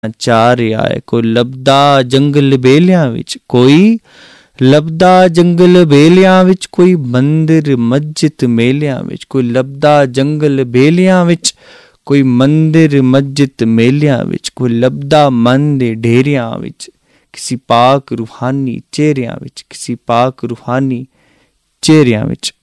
ਚਾਹ ਰਿਹਾ ਹੈ। ਕੋਈ ਲੱਭਦਾ ਜੰਗਲ ਬੇਲਿਆਂ ਵਿੱਚ, ਕੋਈ ਲੱਭਦਾ ਜੰਗਲ ਬੇਲਿਆਂ ਵਿੱਚ, ਕੋਈ ਮੰਦਿਰ ਮਸਜਿਦ ਮੇਲਿਆਂ ਵਿੱਚ, ਕੋਈ ਲੱਭਦਾ ਜੰਗਲ ਬੇਲਿਆਂ ਵਿੱਚ, ਕੋਈ ਮੰਦਿਰ ਮਸਜਿਦ ਮੇਲਿਆਂ ਵਿੱਚ, ਕੋਈ ਲੱਭਦਾ ਮਨ ਦੇ ਢੇਰਿਆਂ ਵਿੱਚ, ਕਿਸੇ ਪਾਕ ਰੂਹਾਨੀ ਚਿਹਰਿਆਂ ਵਿੱਚ, ਕਿਸੇ ਪਾਕ ਰੂਹਾਨੀ ਚਿਹਰਿਆਂ ਵਿੱਚ।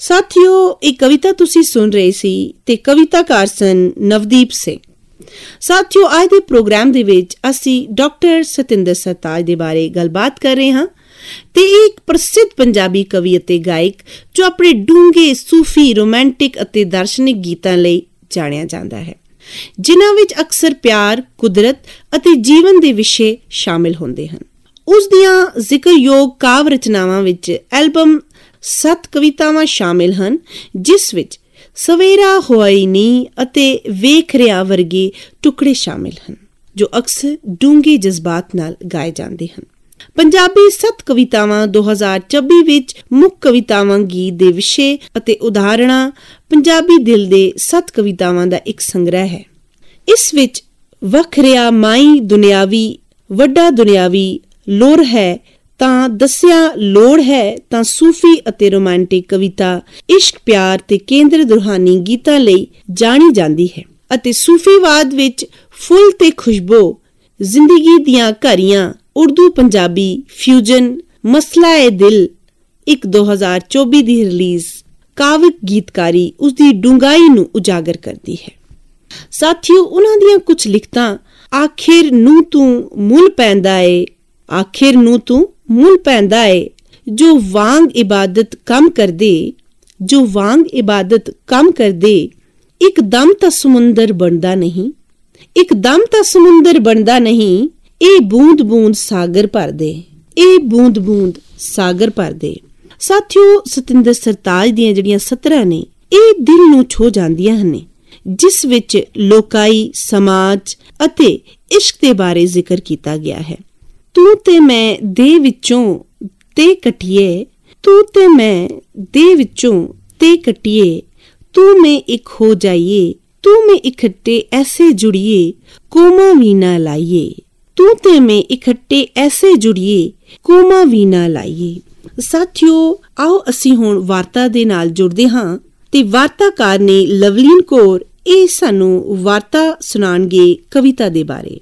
ਸਾਥੀਓ, ਇਹ ਕਵਿਤਾ ਤੁਸੀਂ ਸੁਣ ਰਹੇ ਸੀ ਤੇ ਕਵਿਤਾਕਾਰ ਸਨ ਨਵਦੀਪ ਸਿੰਘ। ਸਾਥੀਓ, ਅੱਜ ਦੇ ਪ੍ਰੋਗਰਾਮ ਦੇ ਵਿੱਚ ਅਸੀਂ ਡਾਕਟਰ ਸਤਿੰਦਰ ਸਰਤਾਜ ਦੇ ਬਾਰੇ ਗੱਲਬਾਤ ਕਰ ਰਹੇ ਹਾਂ ਤੇ ਇਹ ਇੱਕ ਪ੍ਰਸਿੱਧ ਪੰਜਾਬੀ ਕਵੀ ਅਤੇ ਗਾਇਕ ਜੋ ਆਪਣੇ ਡੂੰਘੇ ਸੂਫੀ, ਰੋਮਾਂਟਿਕ ਅਤੇ ਦਾਰਸ਼ਨਿਕ ਗੀਤਾਂ ਲਈ ਜਾਣਿਆ ਜਾਂਦਾ ਹੈ, ਜਿਨ੍ਹਾਂ ਵਿੱਚ ਅਕਸਰ ਪਿਆਰ, ਕੁਦਰਤ ਅਤੇ ਜੀਵਨ ਦੇ ਵਿਸ਼ੇ ਸ਼ਾਮਿਲ ਹੁੰਦੇ ਹਨ। ਉਸ ਦੀਆਂ ਜ਼ਿਕਰਯੋਗ ਕਾਵਿ ਰਚਨਾਵਾਂ ਵਿੱਚ ਐਲਬਮ 7 ਕਵਿਤਾਵਾਂ ਸ਼ਾਮਿਲ ਹਨ, ਜਿਸ ਵਿੱਚ ਸਵੇਰਾ ਹੋਈ ਨੀ ਅਤੇ ਵੇਖ ਰਿਹਾ ਵਰਗੇ ਟੁਕੜੇ ਸ਼ਾਮਿਲ ਹਨ, ਜੋ ਅਕਸਰ ਡੂੰਘੇ ਜਜ਼ਬਾਤ ਨਾਲ ਗਾਏ ਜਾਂਦੇ ਹਨ। ਪੰਜਾਬੀ 7 ਕਵਿਤਾਵਾਂ 2024 ਵਿੱਚ ਮੁੱਖ ਕਵਿਤਾਵਾਂ ਗੀਤ ਦੇ ਵਿਸ਼ੇ ਅਤੇ ਉਦਾਹਰਣਾਂ ਪੰਜਾਬੀ ਦਿਲ ਦੇ 7 ਕਵਿਤਾਵਾਂ ਦਾ ਇੱਕ ਸੰਗ੍ਰਹਿ ਹੈ। ਇਸ ਵਿੱਚ ਵਖਰਿਆ ਮਾਈ ਦੁਨਿਆਵੀ, ਵੱਡਾ ਦੁਨਿਆਵੀ ਲੋਰ ਹੈ ਤਾਂ ਦੱਸਿਆ ਲੋੜ ਹੈ ਤਾਂ ਸੂਫੀ ਅਤੇ ਰੋਮਾਂਟਿਕ ਕਵਿਤਾ ਇਸ਼ਕ, ਪਿਆਰ ਤੇ ਕੇਂਦਰਿਤ ਰੂਹਾਨੀ ਗੀਤਾਂ ਲਈ ਜਾਣੀ ਜਾਂਦੀ ਹੈ ਅਤੇ ਸੂਫੀਵਾਦ ਵਿੱਚ ਫੁੱਲ ਤੇ ਖੁਸ਼ਬੂ, ਜ਼ਿੰਦਗੀ ਦੀਆਂ ਘਾਰੀਆਂ, ਉਰਦੂ ਪੰਜਾਬੀ ਫਿਊਜ਼ਨ, ਮਸਲਾ ਏ ਦਿਲ, ਇੱਕ 2024 ਦੀ ਰਿਲੀਜ਼ ਕਾਵਿਕ ਗੀਤਕਾਰੀ ਉਸਦੀ ਡੂੰਘਾਈ ਨੂੰ ਉਜਾਗਰ ਕਰਦੀ ਹੈ। ਸਾਥੀਓ, ਉਹਨਾਂ ਦੀਆਂ ਕੁਝ ਲਿਖਤਾਂ ਆਖਿਰ ਨੂੰ ਤੂੰ ਮੁੱਲ ਪੈਂਦਾ ਏ, ਆਖਿਰ ਨੂੰ ਤੂੰ ਮੁੱਲ ਪੈਂਦਾ ਏ, ਜੋ ਵਾਂਗ ਇਬਾਦਤ ਕੰਮ ਕਰਦੇ, ਜੋ ਵਾਂਗ ਇਬਾਦਤ ਕੰਮ ਕਰਦੇ, ਇੱਕਦਮ ਤਾਂ ਸਮੁੰਦਰ ਬਣਦਾ ਨਹੀਂ, ਇੱਕਦਮ ਤਾਂ ਸਮੁੰਦਰ ਬਣਦਾ ਨਹੀਂ, ਇਹ ਬੂੰਦ ਬੂੰਦ ਸਾਗਰ ਭਰਦੇ, ਇਹ ਬੂੰਦ ਬੂੰਦ ਸਾਗਰ ਭਰਦੇ। ਸਾਥੀਓ, ਸਤਿੰਦਰ ਸਰਤਾਜ ਦੀਆਂ ਜਿਹੜੀਆਂ ਸਤਰਾਂ ਨੇ ਇਹ ਦਿਲ ਨੂੰ ਛੋ ਜਾਂਦੀਆਂ ਹਨ, ਜਿਸ ਵਿੱਚ ਲੋਕਾਈ, ਸਮਾਜ ਅਤੇ ਇਸ਼ਕ ਦੇ ਬਾਰੇ ਜ਼ਿਕਰ ਕੀਤਾ ਗਿਆ ਹੈ। ਤੂੰ ਤੇ ਮੈਂ ਦੇ ਵਿੱਚੋਂ ਤੇ ਕੱਟੀਏ, ਤੂੰ ਤੇ ਮੈਂ ਦੇ ਵਿੱਚੋਂ ਤੇ ਕੱਟੀਏ, ਤੂੰ ਮੈਂ ਇੱਕ ਹੋ ਜਾਈਏ, ਤੂੰ ਮੈਂ ਇਕੱਠੇ ਐਸੇ ਜੁੜੀਏ, ਕੋਮਾ ਵੀ ਨਾ ਲਾਈਏ, ਤੂੰ ਤੇ ਮੈਂ ਇਕੱਠੇ ਐਸੇ ਜੁੜੀਏ, ਕੋਮਾ ਵੀ ਨਾ ਲਾਈਏ। ਸਾਥੀਓ, ਆਓ ਅਸੀਂ ਹੁਣ ਵਾਰਤਾ ਦੇ ਨਾਲ ਜੁੜਦੇ ਹਾਂ ਤੇ ਵਾਰਤਾਕਾਰ ਨੇ ਲਵਲੀਨ ਕੌਰ ਇਹ ਸਾਨੂੰ ਵਾਰਤਾ ਸੁਣਾਉਣਗੇ ਕਵਿਤਾ ਦੇ ਬਾਰੇ।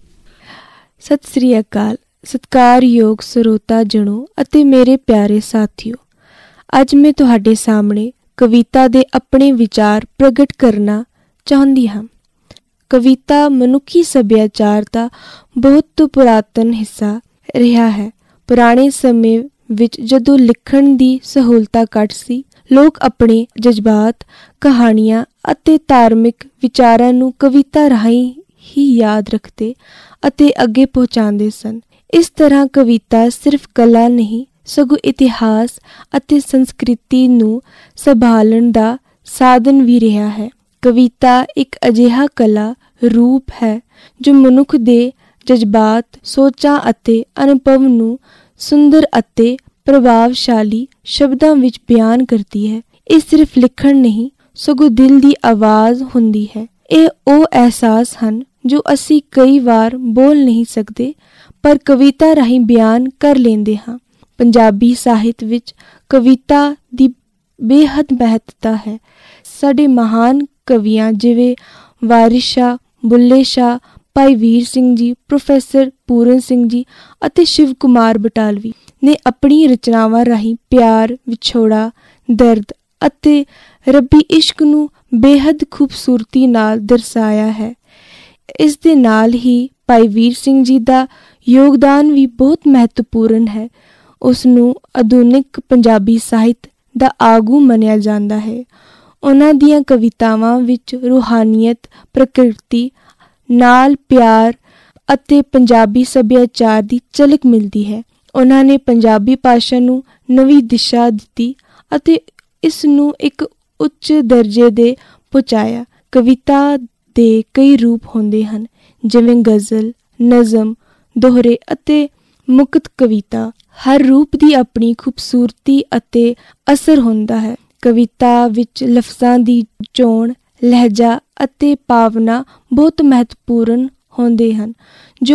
ਸਤਿ ਸ੍ਰੀ ਅਕਾਲ ਸਤਿਕਾਰਯੋਗ ਸਰੋਤਾ ਜਣੋ ਅਤੇ ਮੇਰੇ ਪਿਆਰੇ ਸਾਥੀਓ, ਅੱਜ ਮੈਂ ਤੁਹਾਡੇ ਸਾਹਮਣੇ ਕਵਿਤਾ ਦੇ ਆਪਣੇ ਵਿਚਾਰ ਪ੍ਰਗਟ ਕਰਨਾ ਚਾਹੁੰਦੀ ਹਾਂ। ਕਵਿਤਾ ਮਨੁੱਖੀ ਸੱਭਿਆਚਾਰ ਦਾ ਬਹੁਤ ਪੁਰਾਤਨ ਹਿੱਸਾ ਰਿਹਾ ਹੈ। ਪੁਰਾਣੇ ਸਮੇਂ ਵਿੱਚ ਜਦੋਂ ਲਿਖਣ ਦੀ ਸਹੂਲਤਾਂ ਘੱਟ ਸੀ, ਲੋਕ ਆਪਣੇ ਜਜ਼ਬਾਤ, ਕਹਾਣੀਆਂ ਅਤੇ ਧਾਰਮਿਕ ਵਿਚਾਰਾਂ ਨੂੰ ਕਵਿਤਾ ਰਾਹੀਂ ਹੀ ਯਾਦ ਰੱਖਦੇ ਅਤੇ ਅੱਗੇ ਪਹੁੰਚਾਉਂਦੇ ਸਨ। ਇਸ ਤਰ੍ਹਾਂ ਕਵਿਤਾ ਸਿਰਫ ਕਲਾ ਨਹੀਂ, ਸਗੋਂ ਇਤਿਹਾਸ ਅਤੇ ਸੰਸਕ੍ਰਿਤੀ ਨੂੰ ਸੰਭਾਲਣ ਦਾ ਸਾਧਨ ਵੀ ਰਿਹਾ ਹੈ। ਕਵਿਤਾ ਇੱਕ ਅਜਿਹਾ ਕਲਾ ਰੂਪ ਹੈ ਜੋ ਮਨੁੱਖ ਦੇ ਜਜ਼ਬਾਤ, ਸੋਚਾਂ ਅਤੇ ਅਨੁਭਵ ਨੂੰ ਸੁੰਦਰ ਅਤੇ ਪ੍ਰਭਾਵਸ਼ਾਲੀ ਸ਼ਬਦਾਂ ਵਿੱਚ ਬਿਆਨ ਕਰਦੀ ਹੈ। ਇਹ ਸਿਰਫ ਲਿਖਣ ਨਹੀਂ, ਸਗੋਂ ਦਿਲ ਦੀ ਆਵਾਜ਼ ਹੁੰਦੀ ਹੈ। ਇਹ ਉਹ ਅਹਿਸਾਸ ਹਨ ਜੋ ਅਸੀਂ ਕਈ ਵਾਰ ਬੋਲ ਨਹੀਂ ਸਕਦੇ, ਪਰ ਕਵਿਤਾ ਰਾਹੀਂ ਬਿਆਨ ਕਰ ਲੈਂਦੇ ਹਾਂ। ਪੰਜਾਬੀ ਸਾਹਿਤ ਵਿੱਚ ਕਵਿਤਾ ਦੀ ਬੇਹੱਦ ਮਹੱਤਤਾ ਹੈ। ਸਾਡੇ ਮਹਾਨ ਕਵੀਆਂ ਜਿਵੇਂ ਵਾਰਿਸ ਸ਼ਾਹ, ਬੁੱਲੇ ਸ਼ਾਹ, ਭਾਈ ਵੀਰ ਸਿੰਘ ਜੀ, ਪ੍ਰੋਫੈਸਰ ਪੂਰਨ ਸਿੰਘ ਜੀ ਅਤੇ ਸ਼ਿਵ ਕੁਮਾਰ ਬਟਾਲਵੀ ਨੇ ਆਪਣੀ ਰਚਨਾਵਾਂ ਰਾਹੀਂ ਪਿਆਰ, ਵਿਛੋੜਾ, ਦਰਦ ਅਤੇ ਰੱਬੀ ਇਸ਼ਕ ਨੂੰ ਬੇਹੱਦ ਖੂਬਸੂਰਤੀ ਨਾਲ ਦਰਸਾਇਆ ਹੈ। ਇਸ ਦੇ ਨਾਲ ਹੀ ਭਾਈ ਵੀਰ ਸਿੰਘ ਜੀ ਦਾ ਯੋਗਦਾਨ ਵੀ ਬਹੁਤ ਮਹੱਤਵਪੂਰਨ ਹੈ। ਉਸ ਨੂੰ ਆਧੁਨਿਕ ਪੰਜਾਬੀ ਸਾਹਿਤ ਦਾ ਆਗੂ ਮੰਨਿਆ ਜਾਂਦਾ ਹੈ। ਉਹਨਾਂ ਦੀਆਂ ਕਵਿਤਾਵਾਂ ਵਿੱਚ ਰੂਹਾਨੀਅਤ, ਪ੍ਰਕਿਰਤੀ ਨਾਲ ਪਿਆਰ ਅਤੇ ਪੰਜਾਬੀ ਸੱਭਿਆਚਾਰ ਦੀ ਝਲਕ ਮਿਲਦੀ ਹੈ। ਉਹਨਾਂ ਨੇ ਪੰਜਾਬੀ ਭਾਸ਼ਾ ਨੂੰ ਨਵੀਂ ਦਿਸ਼ਾ ਦਿੱਤੀ ਅਤੇ ਇਸ ਨੂੰ ਇੱਕ ਉੱਚ ਦਰਜੇ ਦੇ ਪਹੁੰਚਾਇਆ। ਕਵਿਤਾ ਦੇ ਕਈ ਰੂਪ ਹੁੰਦੇ ਹਨ, ਜਿਵੇਂ ਗਜ਼ਲ, ਨਜ਼ਮ, ਦੋਹਰੇ ਅਤੇ ਮੁਕਤ ਕਵਿਤਾ। ਹਰ ਰੂਪ ਦੀ ਆਪਣੀ ਖੂਬਸੂਰਤੀ ਅਤੇ ਅਸਰ ਹੁੰਦਾ ਹੈ। ਕਵਿਤਾ ਵਿੱਚ ਲਫ਼ਜ਼ਾਂ ਦੀ ਚੋਣ, ਲਹਿਜਾ ਅਤੇ ਭਾਵਨਾ ਬਹੁਤ ਮਹੱਤਵਪੂਰਨ ਹੁੰਦੇ ਹਨ।